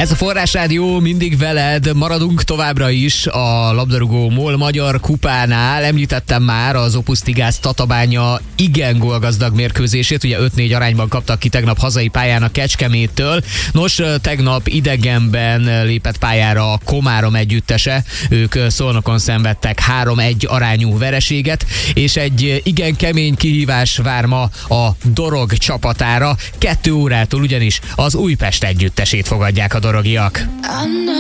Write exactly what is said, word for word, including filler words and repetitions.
Ez a Forrás Rádió, mindig veled, maradunk továbbra is a labdarúgó MOL Magyar Kupánál. Említettem már az Opusztigász Tatabánya igen gólgazdag mérkőzését, ugye öt négy arányban kaptak ki tegnap hazai pályán a Kecskeméttől. Nos, tegnap idegenben lépett pályára a Komárom együttese, ők Szolnokon szenvedtek három egy arányú vereséget, és egy igen kemény kihívás vár ma a Dorog csapatára. Kettő órától ugyanis az Újpest együttesét fogadják a dorogiak.